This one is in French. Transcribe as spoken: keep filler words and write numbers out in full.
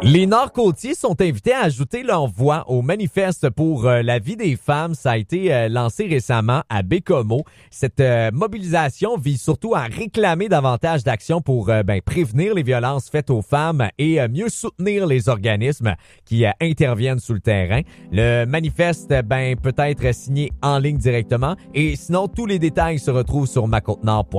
Les Nord-Côtiers sont invités à ajouter leur voix au manifeste pour euh, la vie des femmes. Ça a été euh, lancé récemment à Bécomo. Cette euh, mobilisation vise surtout à réclamer davantage d'actions pour euh, ben, prévenir les violences faites aux femmes et euh, mieux soutenir les organismes qui euh, interviennent sur le terrain. Le manifeste ben, peut être signé en ligne directement et sinon tous les détails se retrouvent sur ma côte nord point com.